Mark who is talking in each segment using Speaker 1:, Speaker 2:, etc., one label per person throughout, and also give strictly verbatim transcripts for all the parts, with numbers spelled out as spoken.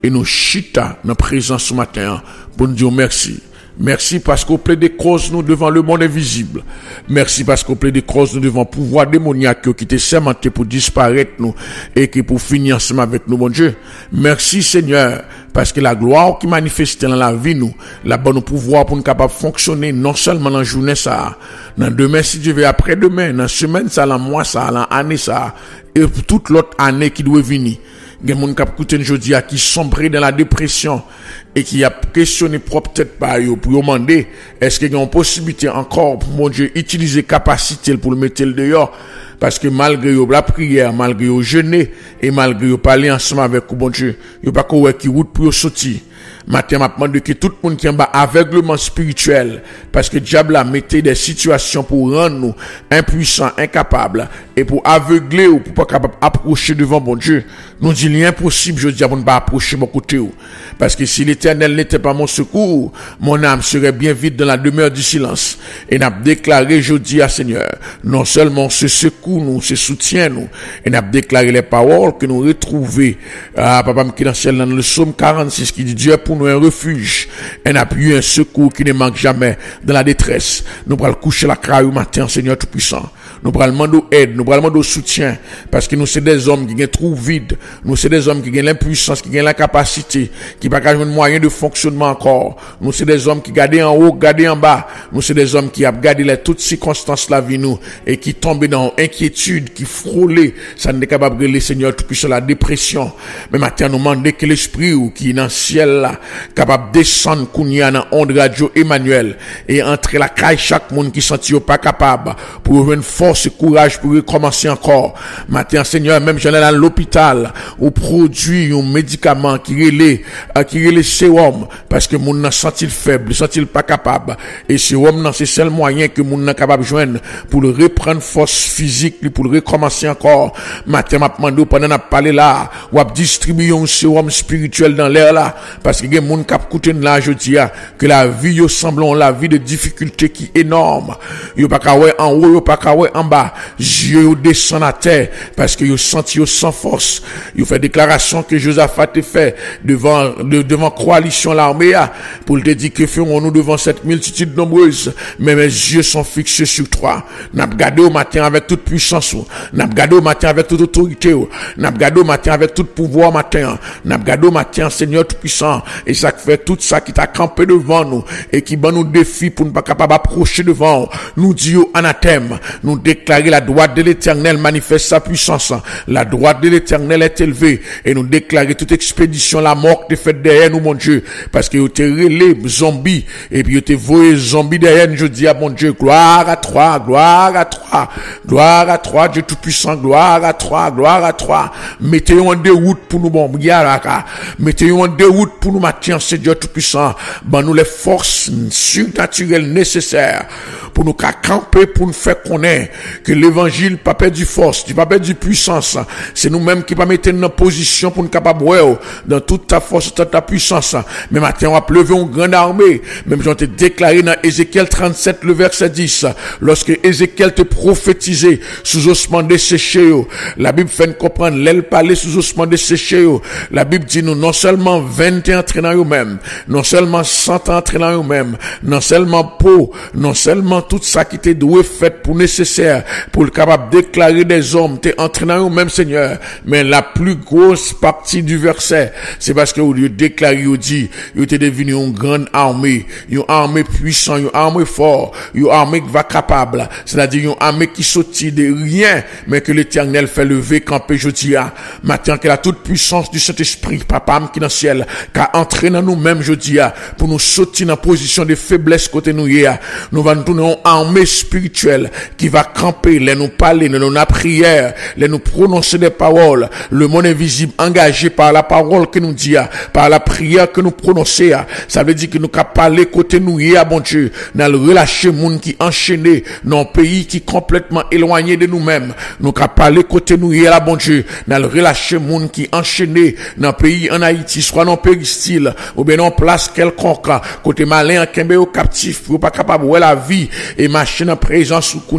Speaker 1: et nous chita dans présence ce matin pour nous dire merci. Merci parce qu'on plaide des causes nous devant le monde invisible. Merci parce qu'on plaide des causes nous devant le pouvoir démoniaque qui était sermenté pour disparaître nous et qui pour finir ensemble avec nous, mon Dieu. Merci Seigneur parce que la gloire qui manifeste dans la vie nous, la bonne pouvoir pour nous capable de fonctionner non seulement dans la journée ça, dans demain si Dieu veut après demain, dans semaine ça, dans mois ça, dans année ça et pour toute l'autre année qui doit venir. Il y a des gens qui aujourd'hui qui sombrent dans la dépression et qui a questionné propre tête par eux pour demander est-ce qu'il y a une possibilité encore pour mon Dieu utiliser capacité pour le mettre dehors parce que malgré la prière, malgré le jeûner et malgré parler ensemble avec mon Dieu, il n'y a pas quoi qui route pour sortir. Matin, m'a demandé que tout le monde qui est en bas aveuglement spirituel, parce que diable a mis des situations pour rendre nous impuissants, incapables, et pour aveugler ou pour pas capable approcher devant bon Dieu. Nous dit l'impossible, je dis, pour ne pas approcher mon côté. Parce que si l'Éternel n'était pas mon secours, mon âme serait bien vite dans la demeure du silence. Et n'a déclaré, je dis à Seigneur, non seulement ce secours nous, ce soutien nous, et n'a déclaré les paroles que nous retrouvons, à Papa qui dans le ciel, dans le psaume quarante-six, qui dit Dieu pour nous un refuge, un appui, un secours qui ne manque jamais dans la détresse. Nous pourrons coucher la craie au matin, Seigneur Tout-Puissant. Nous pourrons demander aide, nous pourrons demander soutien, parce que nous sommes des hommes qui ont trop vide, nous sommes des hommes qui ont l'impuissance, qui ont la capacité, qui n'ont pas un moyen de fonctionnement encore. Nous sommes des hommes qui gardent en haut, gardent en bas. Nous sommes des hommes qui ont gardé les toutes circonstances de la vie nous, et qui tombent dans inquiétude, qui frôlent, ça n'est capable de brûler, Seigneur Tout-Puissant, la dépression. Mais maintenant, nous demandons que l'esprit ou qui est dans le ciel là, capable de descendre kounya dans onde radio Emmanuel et entrer la caille chaque monde qui sentit pas capable pour avoir une force et courage pour recommencer encore. Matin Seigneur, même j'en ai dans l'hôpital ou produit un médicament qui relait qui relait sérum parce que moun nan senti faible, senti pas capable et sérum nan c'est seul moyen que moun nan capable joindre pour le reprendre force physique pour le recommencer encore. Matin m'a demandé pendant n'a parler là ou a distribuer un sérum spirituel dans l'air là parce que les gens qui écoutent là je dis que la vie yo semble la vie de difficulté qui est énorme. Yo pas ka ouais en haut, yo pas ka ouais en bas. Yo descend à terre parce que yo senti yo sans force. Yo fait déclaration que Josaphat a fait devant de, devant coalition l'armée pour te dire que ferons-nous devant cette multitude nombreuse, mais mes yeux sont fixés sur toi. N'a regardé au matin avec toute puissance, n'a regardé au matin avec toute autorité, n'a regardé au matin avec tout pouvoir matin, n'a regardé au matin Seigneur Tout-Puissant, et ça fait tout ça qui t'a campé devant nous et qui bat nous défi pour ne pas capable approcher devant nous dit anathème, nous déclarer la droite de l'Éternel manifeste sa puissance, la droite de l'Éternel est élevée et nous déclarer toute expédition la mort qui est faite derrière nous mon Dieu parce que vous t'es relé zombie et puis vous t'es voyé zombie derrière nous. Je dis à mon Dieu gloire à toi, gloire à toi, gloire à toi Dieu Tout-Puissant, gloire à toi, gloire à toi. Mettez-vous en déroute pour nous bon mettez-vous en déroute pour nous matin, c'est Dieu Tout-Puissant. Ben nous les forces surnaturelles nécessaires pour nous camper, pour nous faire connaître que l'évangile pas perdu force, tu pas perdu puissance. C'est nous-mêmes qui pas mettre dans position pour nous capable dans toute ta force, toute ta puissance. Mais matin on va lever une grande armée. Même j'en t'ai déclaré dans Ézéchiel trente-sept le verset dix, lorsque Ézéchiel te prophétisait sous ossements desséchés, la Bible fait nous comprendre l'aile parler sous ossements desséchés. La Bible dit nous non seulement vingt et un entrés dans eux-mêmes, non seulement cent entrés dans eux-mêmes, non seulement peau, non seulement tout ça qui t'est doué fait pour nécessaire, pour le capable de déclarer des hommes, t'es entré dans eux-mêmes, Seigneur. Mais la plus grosse partie du verset, c'est parce que au lieu de déclarer, il dit, il était devenu une grande armée, une armée puissante, une armée forte, une armée qui va capable, c'est-à-dire une armée qui sortit de rien, mais que l'Éternel fait lever, camper, je dis, maintenant que la toute puissance du Saint-Esprit, papa, qui dans le ciel, qui a entré dans nous-mêmes, je dis, pour nous sortir dans position de faiblesse côté nous, nous allons tourner en armée spirituelle qui va camper, les nous parler, les nous prière, les nous prononcer des paroles, le monde invisible engagé par la parole que nous dit, par la prière que nous prononçons, ça veut dire que nous qu'à parler côté nous, bon Dieu, dans le relâcher monde qui enchaîné, dans un pays qui complètement éloigné de nous-mêmes, nous qu'à parler côté nous, bon Dieu, dans le relâcher monde qui enchaîné, dans un pays en Haïti, soit dans péristyle, ou bien en place quelconque, côté malin, kembe au captif, ou pas capable de la vie, et machine en présence ou kounia, bon Dieu.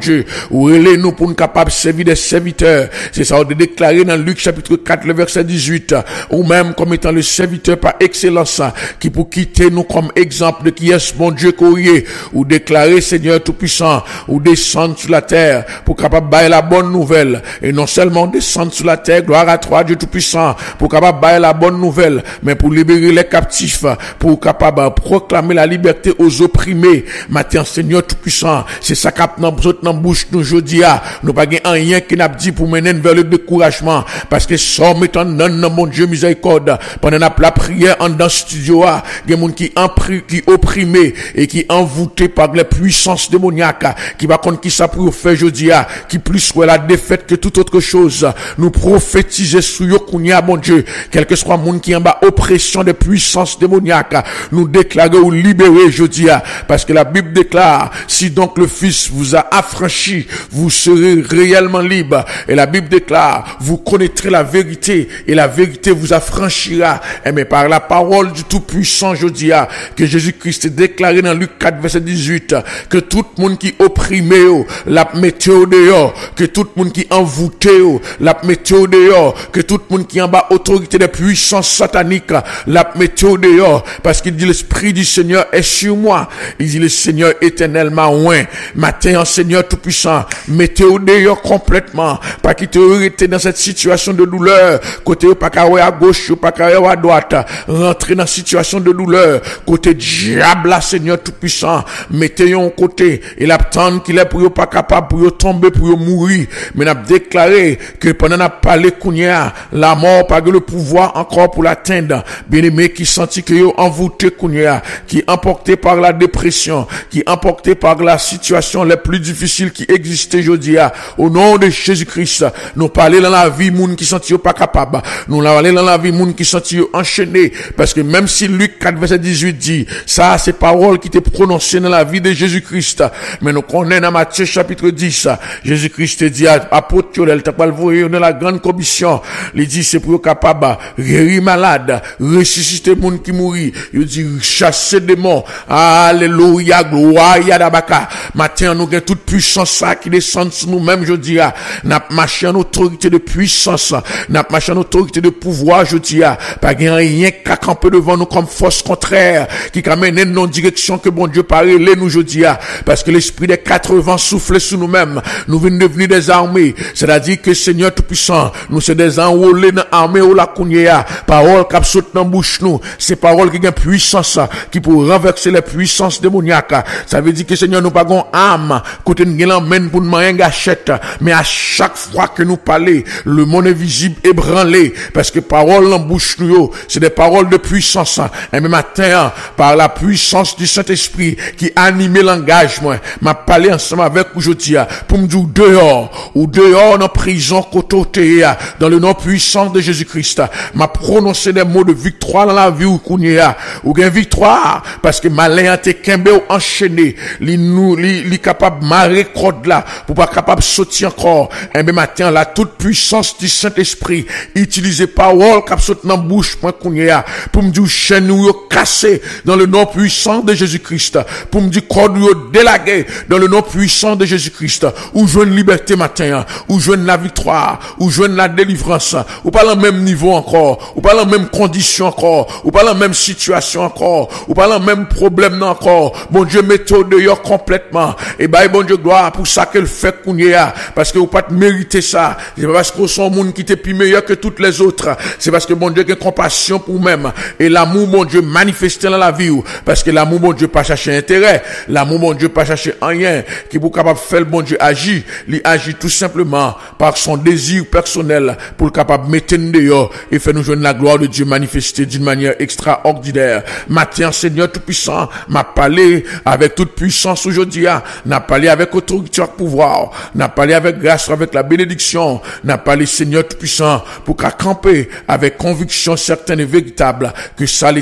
Speaker 1: Dieu. Ou relais nous pour nous capables de servir des serviteurs. C'est ça, on a déclaré dans Luc chapitre quatre, le verset dix-huit. Ou même comme étant le serviteur par excellence, qui pour quitter nous comme exemple de qui est mon Dieu qu'on y est. Ou déclarer Seigneur Tout-Puissant, ou descendre sur la terre pour capable bailler la bonne nouvelle. Et non seulement descendre sur la terre, gloire à toi Dieu Tout-Puissant, pour capable bailler la bonne nouvelle, mais pour libérer les captifs, pour capable proclamer la liberté aux opprimés. Matin Seigneur Tout-Puissant, c'est ça qu'a dans notre bouche nous aujourd'hui. Nous pas rien qui n'a dit pour mener vers le découragement, parce que sans mettant dans mon Dieu miséricorde, pendant la prière en dans studio, il y a des gens qui empri, qui opprimé et qui envoûté par les puissances démoniaques, qui va contre qui ça pour faire aujourd'hui, qui plus soit la défaite que toute autre chose. Nous prophétiser sur yo kounya, mon Dieu, quel que soit monde qui en bas oppression des puissances démoniaques, nous déclarer ou libérer aujourd'hui, parce que la Bible déclare, si donc le Fils vous a affranchi, vous serez réellement libre. Et la Bible déclare, vous connaîtrez la vérité, et la vérité vous affranchira. Et mais par la parole du Tout-Puissant, je dis, que Jésus-Christ est déclaré dans Luc quatre, verset dix-huit, que tout le monde qui opprimé, la météo dehors, que tout le monde qui envoûté, la météo dehors, que tout le monde qui en bas autorité des puissances sataniques, la météo dehors, parce qu'il dit l'Esprit du Seigneur est sur moi. Il dit le Seigneur éternellement oint. Matin, Seigneur Tout-Puissant, mettez-vous dehors complètement, pas qu'il te arrêté dans cette situation de douleur, côté pas qu'à à gauche, pas qu'à à droite, rentrer dans situation de douleur, côté diable, Seigneur Tout-Puissant, mettez-vous côté, et l'attendre qu'il est pour pas capable, pour tomber, pour mourir, mais n'a déclaré que pendant n'a parlé kounya, la mort pas le pouvoir encore pour l'atteindre. Bien-aimé qui sentit que yo envoûté kounya, qui emporté par la dépression, qui emporté par la situation les plus difficiles qui existent aujourd'hui, au nom de Jésus-Christ, nous parler dans la vie moun qui sentit pas capable, nous parler dans la vie moun qui sentit enchaîné, parce que même si Luc quatre verset dix-huit dit, ça c'est parole qui était prononcée dans la vie de Jésus-Christ, mais nous connaissons dans Matthieu chapitre dix, Jésus-Christ dit à apôtre, elle t'a pas le voir dans la grande commission, il dit c'est pour capable guérir malade, ressusciter moun qui mourit, il dit chasser démons, alléluia, gloire d'Abaka. Matin nous avons toute puissance ça qui descend sur nous-mêmes, je dis, n'a marché en autorité de puissance, n'a marché en autorité de pouvoir, je dis, pas rien qu'à camper devant nous comme force contraire, qui amène dans direction que bon Dieu parle, nous, je dis, parce que l'esprit des quatre vents souffle sur nous-mêmes, nous venons devenir des armées, c'est-à-dire que Seigneur Tout-Puissant, nous sommes des enrôlés dans l'armée ou la kounya, parole qui saute dans bouche nous, c'est parole qui a puissance, qui peut renverser les puissances démoniaques, ça veut dire que Seigneur nous pas gon âme, côté nous l'emmène pour nous manger gâchette, mais à chaque fois que nous parlons, le monde invisible ébranlé, parce que parole en bouche nous, c'est des paroles de puissance, et même matin, par la puissance du Saint-Esprit, qui anime l'engagement, m'a parlé ensemble avec aujourd'hui, pour me dire dehors, ou dehors dans prison, côté, dans le nom puissant de Jésus-Christ, m'a prononcé des mots de victoire dans la vie ou kounya, ou gain victoire, parce que malin te kembe ou enchaîné, li nous, li, li capable marrer code là, pour pas capable sauter encore, et bien matin, la toute puissance du Saint-Esprit, utiliser parole cap saute dans bouche, point kounya, pour me dire chaîne ou cassé, dans le nom puissant de Jésus-Christ, pour me dire code ou délagué, dans le nom puissant de Jésus-Christ, ou joindre liberté matin, ou joindre la victoire, ou joindre la délivrance, ou pas dans le même niveau encore, ou pas dans la même condition encore, ou pas dans la même situation encore, ou pas dans le même problème non encore, bon Dieu mettez au dehors complètement, et bah bon Dieu gloire pour ça qu'elle fait kounya, parce que vous pas mériter ça, c'est pas parce qu'on sont monde qui était plus meilleur que toutes les autres, c'est parce que bon Dieu a compassion pour vous-même, et l'amour bon Dieu manifesté dans la vie, parce que l'amour bon Dieu pas chercher intérêt, l'amour bon Dieu pas chercher rien, qui pour capable faire le bon Dieu agir, il agit tout simplement par son désir personnel, pour le capable mettre dehors, et faire nous joindre la gloire de Dieu manifestée d'une manière extraordinaire. Matin, Seigneur Tout-Puissant, m'a parlé avec toute puissance aujourd'hui, n'a parlé avec autorité et pouvoir, n'a parlé avec grâce, avec la bénédiction, n'a parlé Seigneur Tout-Puissant, pour qu'à camper avec conviction certaine et véritable, que ça l'éternel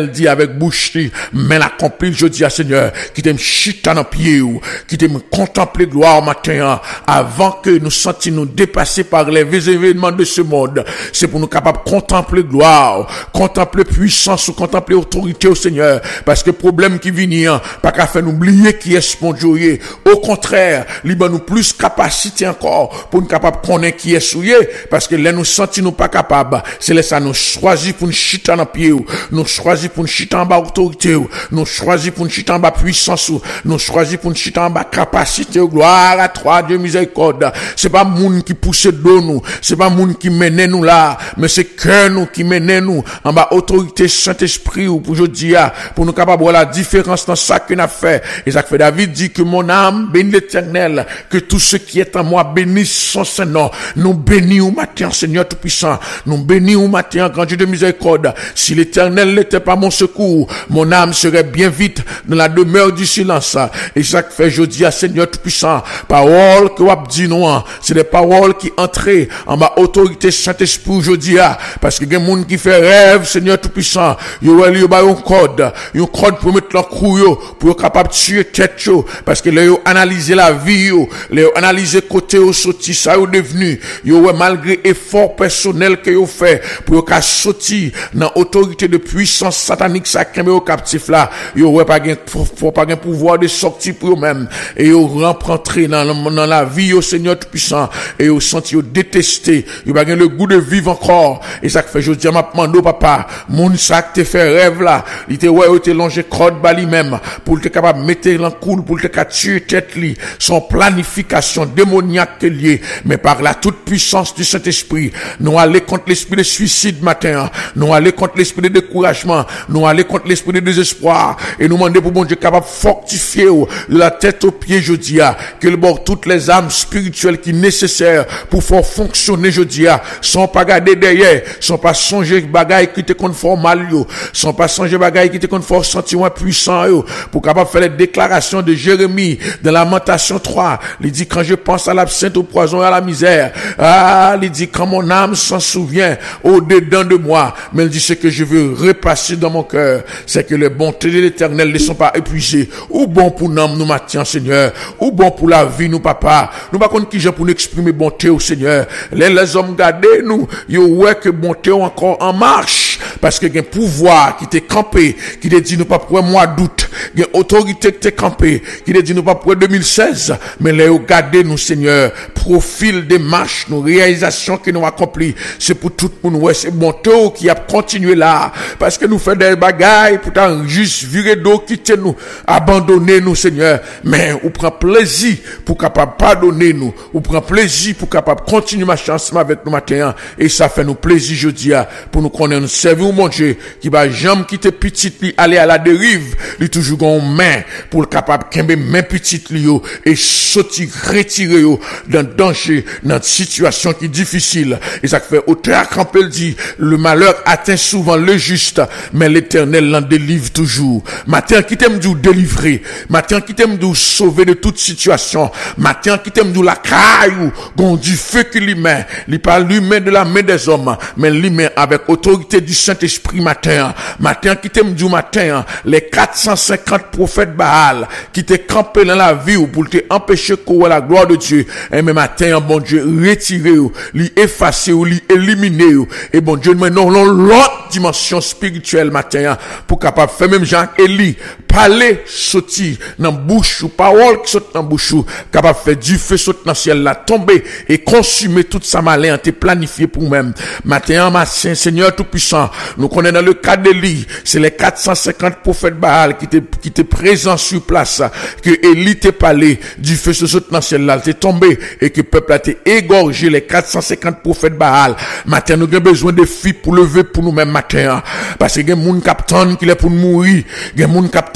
Speaker 1: l'éternel dit avec bouche, mais l'accompli, je dis à Seigneur, qui t'aime chita dans pied, qui t'aime contempler gloire matin, avant que nous sentions nous dépasser par les événements de ce monde. C'est pour nous capables de contempler gloire, contempler puissance ou contempler autorité au Seigneur. Parce que problème qui vient, pas qu'à faire nous oublier qui est ce bon Dieu. Au contraire, il nous plus capacité encore pour nous capables de connaître qui est souillé. Parce que là nous sentis nous pas capables. C'est là ça nous choisit pour nous chiter dans pied, nous choisit pour nous chiter en bas autorité, nous choisit pour nous chiter en bas puissance, nous choisit pour nous chiter en bas capacité. Gloire à toi, Dieu miséricorde. C'est pas monde qui pousse de nous, c'est pas monde qui mène nous là, mais c'est cœur nous qui mène nous en bas autorité Saint-Esprit ou pour aujourd'hui pour nous capables de voir la différence dans ça que nous avons fait. Et ça fait David dit que mon âme bénit l'Éternel, que tout ce qui est en moi bénisse son Saint-Nom. Nous bénissons matin, Seigneur Tout-Puissant. Nous bénissons matin, grand Dieu de miséricorde. Si l'Éternel n'était pas mon secours, mon âme serait bien vite dans la demeure du silence. Et ça fait aujourd'hui à Seigneur Tout-Puissant, parole que vous dit nous, c'est des paroles qui entrent en ma autorité Saint-Esprit aujourd'hui, parce que il y a des gens qui fait rêve, Seigneur Tout-Puissant, il y a un code, un code pour mettre leur cou, pour être capable de tuer tête, parce que là, ils ont analysé la vie, ils ont analysé côté au sorti, ça est devenu, ils ont malgré effort personnel qu'ils ont fait, pour qu'ils sorti dans l'autorité de puissance satanique, ça qui est au captif là, ils ont pas de pas de pouvoir de sortir pour eux-mêmes, et ils ont rentré dans, dans la vie au Seigneur Tout-Puissant, et ils ont senti détesté, il va gagner le goût de vivre encore. Et ça fait, je dis à ma demande, papa, mon sac te fait rêve là, il te ouais, il te longé crotte bali même, pour te capable mettre l'en cool, pour te capable tuer tête li, son planification démoniaque liée, mais par la toute puissance du Saint-Esprit, nous aller contre l'esprit de suicide matin, nous aller contre l'esprit de découragement, nous aller contre l'esprit de désespoir, et nous demander pour bon Dieu capable de fortifier de la tête aux pieds, je dis, que le bord toutes les âmes spirituelles qui nécessaires pour faire fonctionner jeudi sans pas garder derrière, sans pas songer bagaille qui te conforme mal yo, sans pas songer bagaille qui te conforme sentiment puissant yo, pour capable faire les déclarations de Jérémie dans Lamentation trois, il dit quand je pense à l'absinthe, au poison et à la misère, ah, il dit quand mon âme s'en souvient au dedans de moi, mais il dit ce que je veux repasser dans mon cœur, c'est que les bontés de l'Éternel ne sont pas épuisées, ou bon pour nous nous matin Seigneur, ou bon pour la vie nous papa, nous pas contre qui j'ai pour nous exprimer bonté au Seigneur. Les, les hommes gardés, nous, yo ouais que bonté encore en marche, parce que y a un pouvoir qui t'est campé, qui te dit nous pas pour mois d'août, y a une autorité qui t'est campé, qui te dit nous pas pour deux mille seize, mais les yo gardés nous Seigneur, profil des marches, nos réalisations que nous accomplies, c'est pour tout le monde, ouais, c'est bonté qui a continué là, parce que nous faisons des bagailles, pourtant juste virer d'eau, quitter nous, abandonner nous Seigneur, mais on prend plaisir pour capable pardonner nous, on prend plaisir pour capable continuer ma chance avec nous matin, et ça fait nous plaisir jeudi pour nous connaître, nous servir mon Dieu, qui va jamais quitter petit li aller à la dérive, lui toujours une main pour le capable kembe main petite li yo, et sortir retirer yo dans danger, dans situation qui est difficile, et ça fait auteur Campbell dit, le malheur atteint souvent le juste, mais l'Éternel l'en délivre toujours. Matin qui t'aime nous délivrer, matin qui t'aime nous sauver de toute situation, matin qui t'aime nous la caille, gon du feu qui lui met, il pas lui met de la main des hommes, mais lui met avec autorité du Saint-Esprit matin, matin qui t'aime du matin, les quatre cent cinquante prophètes Baal, qui t'es campé dans la vie, pour te empêcher qu'on la gloire de Dieu, et même matin, bon Dieu, retiré, lui effacer, lui éliminer, et bon Dieu, mais non, l'autre dimension spirituelle matin, pour capable faire même Jean-Élie, parler, sortir, dans bouche, ou parole qui saute dans bouche, capable faire du feu saute dans ciel là, tomber, et consumer toute sa malin, te planifier pour nous-mêmes. Matin, ma Saint Seigneur Tout-Puissant, nous connaissons dans le cas d'Élie, c'est les quatre cent cinquante prophètes Baal qui étaient, qui étaient présents sur place, que Élie t'a parlé, du feu saute dans ciel là, t'es tombé, et que le peuple a été égorgé, les quatre cent cinquante prophètes Baal. Matin, nous avons besoin de filles pour lever pour nous-mêmes matin, parce que il y a des gens qui sont pour mourir, il y a des gens qui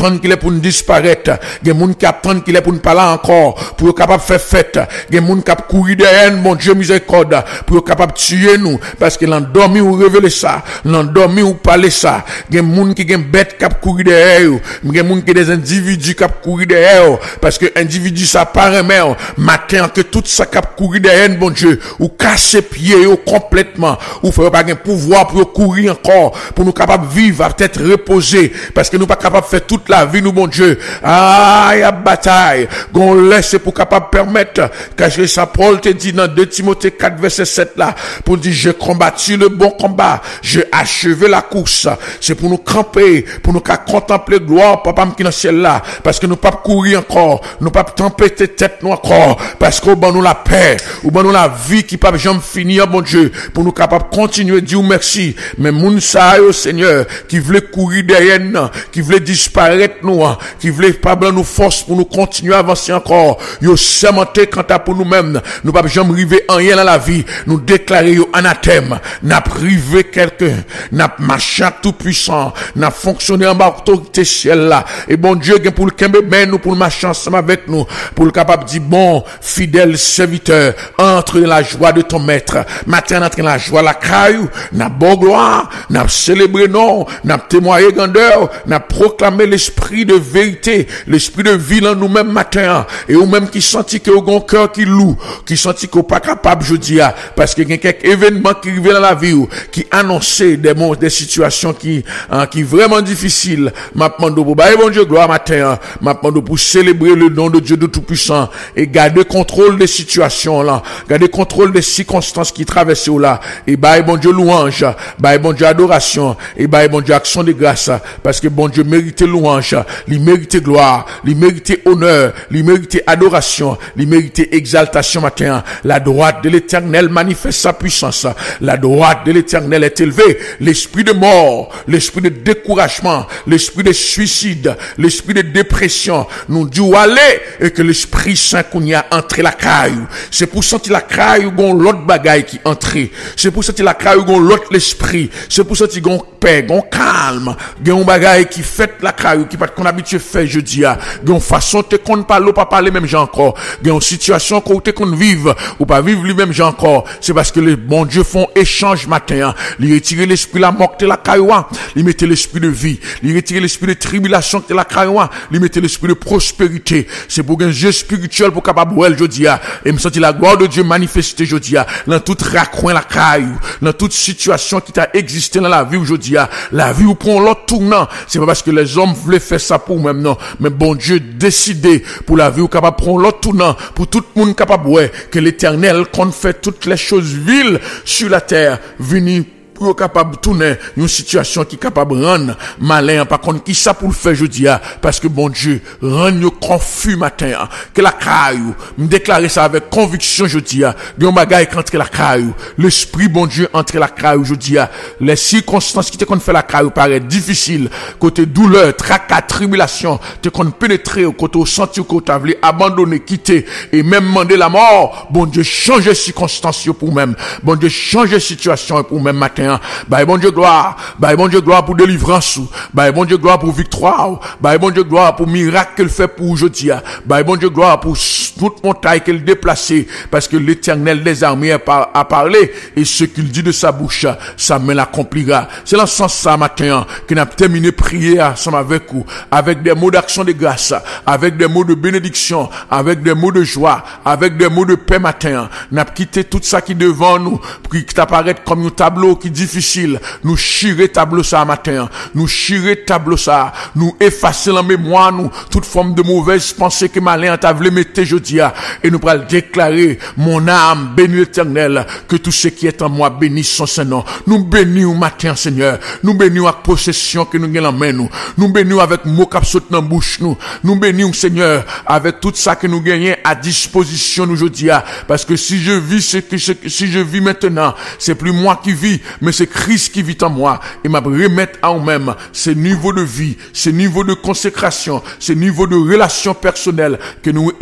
Speaker 1: attendent qu'il est pour nous disparaître. Il y a des gens qui attendent qu'il est pour nous parler encore, pour être capable de faire fête. Il y a des gens qui courir derrière nous, mon Dieu miséricorde, pour être capable de tuer nous, parce que l'endormi ou révéler ça, l'endormi ou parler ça. Il y a des gens qui ont des bêtes qui courir derrière eux. Il y a des gens qui ont des individus qui courir derrière eux, parce que individu ça paraît mère, matin que tout ça qui courir derrière nous, mon Dieu, ou casser pieds complètement, ou faire pas un pouvoir pour courir encore, pour nous capables de vivre, peut-être reposer, parce que nous pas capables de faire toute la vie, nous, mon Dieu. Ah, il y a bataille. Qu'on laisse pour capable permettre, que ça Paul te dit dans deux Timothée quatre, verset sept là, pour dire, j'ai combattu le bon combat, j'ai achevé la course. C'est pour nous camper, pour nous contempler gloire, papa, qui dans le ciel là, parce que nous pas courir encore, nous pas tempêter tête nous encore, parce qu'au bon nous la paix, au bon nous la vie qui pas jamais finir, mon Dieu, pour nous capables de continuer de dire merci. Mais moun sa yo, Seigneur, qui voulait courir derrière nous, qui voulait disparaître nous, qui voulait pas blanc nous force pour nous continuer à avancer encore, yo sémenté quant à pour nous-mêmes, nous pas jamais arriver en rien dans la vie, nous déclarer yo anathème, n'a privé quelqu'un, n'a marché tout puissant, n'a fonctionné en bas autorité ciel là, et bon Dieu, pour le kembe ben nous, pour le marcher ensemble avec nous, pour le capable dire bon, fidèle serviteur, entre dans la joie de ton maître, matin entre dans la joie la caillou, n'a bon gloire, n'a célébré non, n'a témoigné grandeur, n'a proclamé l'esprit de vérité, l'esprit de vie en nous-mêmes matin, et ou même qui sentit que au cœur qui loue, qui sentit qu'on pas capable, je dis, parce qu'il y a quelques événements qui arrivent dans la vie, qui annonçaient des mots, des situations qui, hein, qui vraiment difficiles. M'a demandé pour bon Dieu gloire matin, m'a demandé pour célébrer le nom de Dieu de Tout-Puissant et garder contrôle des situations là, garder contrôle des circonstances qui traversent là, et bah bon Dieu louange, bah bon Dieu adoration, et bah bon Dieu action de grâce, parce que bon Dieu mérite louange, il mérite gloire, il mérite honneur, il mérite adoration, il mérite exaltation matin. La droite de l'Éternel manifeste sa puissance, la droite de l'Éternel est élevée, l'esprit de mort, l'esprit de découragement, l'esprit de suicide, l'esprit de dépression, nous disons aller, et que l'Esprit Saint qu'on y a entré la caillou. C'est pour sentir la caillou gon l'autre bagaille qui entré. C'est pour sentir la caillou gon l'autre l'esprit. C'est pour sentir gon paix, gon calme, gon bagaille qui fait la caillou qui pas qu'on habitué faire jeudi a. Gon façon te qu'on parle pas parler même gens encore. Gon situation qu'on te qu'on vive ou pas vivre lui même gens encore. C'est parce que les bons Dieu font échange matin. Ils retirent l'esprit la mort de la caillou, ils mettent l'esprit de vie, ils retirent l'esprit de tribulation de la caillou, ils mettent l'esprit de prospérité. C'est pour un jeu spirituel pour capable ouais jeudi a et me sentir la gloire de Dieu manifester jeudi a dans toute raccoin la caillou, dans toute situation qui t'a existé dans la vie aujourd'hui, la vie où prend l'autre tournant. C'est pas parce que les hommes voulaient faire ça pour eux-mêmes, non. Mais bon Dieu décidé pour la vie où capable prendre l'autre tournant, pour tout le monde capable, ouais, que l'Éternel, qu'on fait toutes les choses viles sur la terre, venir pour capable tourner une situation qui capable rendre malin par contre qui ça pour le faire jeudi parce que bon Dieu rend nous confus matin que la caillou me déclarer ça avec conviction jeudi de un bagaille entre la caillou l'esprit bon Dieu entre la caillou jeudi les circonstances qui te qu'on fait la caillou paraît difficile côté douleur tracas tribulation te qu'on pénétrer au côté senti que tu avais abandonné quitter et même demander la mort bon Dieu changer circonstances pour même bon Dieu changer situation pour même matin. Bah bon Dieu gloire, bah bon Dieu gloire pour délivrance, bah bon Dieu gloire pour victoire, bah bon Dieu gloire pour miracle qu'elle fait pour aujourd'hui, bah bon Dieu gloire pour toute montagne qu'elle déplacée, parce que l'Éternel des armées a parlé et ce qu'il dit de sa bouche, ça me l'accomplira. C'est dans ce sens ça matin qu'on a terminé prier ensemble avec vous, avec des mots d'action de grâce, avec des mots de bénédiction, avec des mots de joie, avec des mots de paix matin. N'a quitté tout ça qui devant nous, qui t'apparaît comme un tableau qui difficile, nous chirer tableau ça matin, nous chirer tableau ça, nous effacer la mémoire nous toute forme de mauvaise pensée que malin t'a voulu mettre jeudi et nous pourrons déclarer mon âme bénis l'Éternel, que tout ce qui est en moi bénisse son Saint-Nom. Nous bénissons matin Seigneur, nous bénissons avec possession que nous gagnons en main nous, nous bénissons avec mot qui saute dans bouche nous, nous bénissons Seigneur avec tout ça que nous gagnons à disposition nous jeudi parce que si je vis ce que si je vis maintenant, c'est plus moi qui vis mais c'est Christ qui vit en moi et m'a remettre à nous-mêmes ce niveau de vie, ce niveau de consécration, ce niveau de relation personnelle que nous établit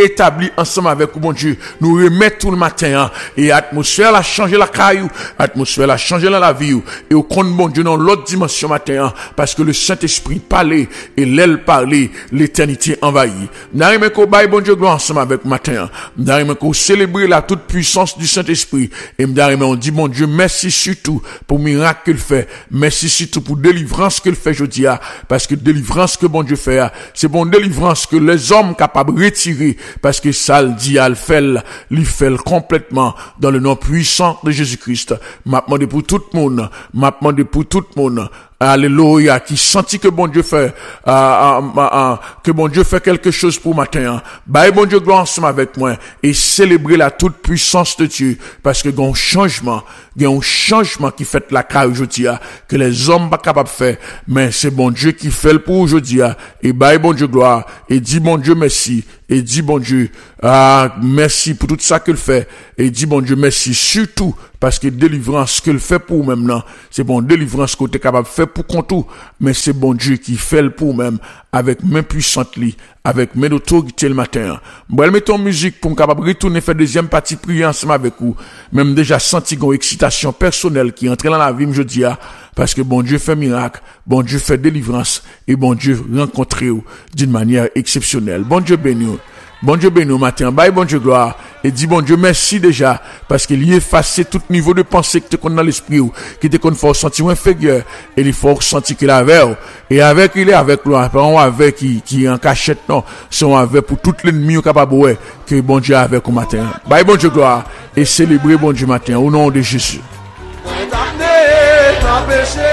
Speaker 1: ensemble avec vous, bon Dieu. Nous remettre tout le matin, hein, et atmosphère a changé la caillou, atmosphère a changé dans la vie, et au compte, bon Dieu, dans l'autre dimension matin, hein, parce que le Saint-Esprit parlait, et l'aile parlait, l'éternité envahie. N'arrivez qu'on baille, bon Dieu, gloire ensemble avec matin, n'arrivez qu'on célébrer la toute puissance du Saint-Esprit, et n'arrivez on dit, bon Dieu, merci surtout pour miracle qu'il fait, merci surtout pour délivrance qu'il fait, je dis, parce que délivrance que bon Dieu fait, c'est bon délivrance que les hommes capables de retirer, parce que ça le dit, elle fait, il fait complètement dans le nom puissant de Jésus-Christ. M'a demandé pour tout le monde, m'a demandé pour tout le monde. Alléluia, qui sentit que bon Dieu fait, euh, euh, euh, que bon Dieu fait quelque chose pour matin. Bah, bon Dieu, gloire ensemble avec moi et célébrer la toute puissance de Dieu, parce que il y a un changement, il y a un changement qui fait la carrière aujourd'hui, que les hommes pas capables de faire, mais c'est bon Dieu qui fait le pour aujourd'hui, et bah, bon Dieu, gloire, et dit bon Dieu merci, et dit bon Dieu, ah, merci pour tout ça qu'il fait, et dit bon Dieu merci, surtout, parce que délivrance qu'il fait pour même là, c'est bon délivrance qu'on est capable de faire pour contour, mais c'est bon Dieu qui fait le pour même, avec main puissante li, avec main d'autorité le matin. Bon, elle met ton musique pour me capable retourner faire deuxième partie prière ensemble avec vous. Même déjà senti une excitation personnelle qui entre dans la vie, je dis, parce que bon Dieu fait miracle, bon Dieu fait délivrance, et bon Dieu rencontre d'une manière exceptionnelle. Bon Dieu béni. Bon Dieu béni au matin, bye bon Dieu gloire, et dis bon Dieu merci déjà, parce qu'il y efface tout niveau de pensée que tu connais dans l'esprit, qui te connaît fort sentir inférieur, et il faut sentir qu'il est avec, et avec il est avec lui, pas avec qui, qui est en cachette, non, c'est avec pour tout l'ennemi capable, ouais, que bon Dieu est avec au matin. Bye bon Dieu gloire, et célébrer bon Dieu matin, au nom de Jésus.
Speaker 2: Condamné, empêché.